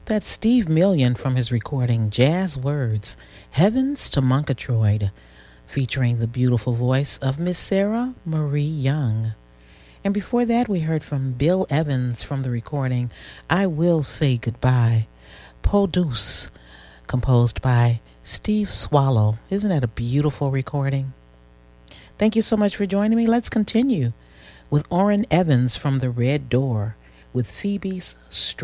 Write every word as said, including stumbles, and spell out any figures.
That's Steve Million from his recording Jazz Words, Heavens to Murgatroyd, featuring the beautiful voice of Miss Sarah Marie Young. And before that, we heard from Bill Evans from the recording I Will Say Goodbye, Po Deuce, composed by Steve Swallow. Isn't that a beautiful recording? Thank you so much for joining me. Let's continue with Orrin Evans from The Red Door with Phoebe's Street.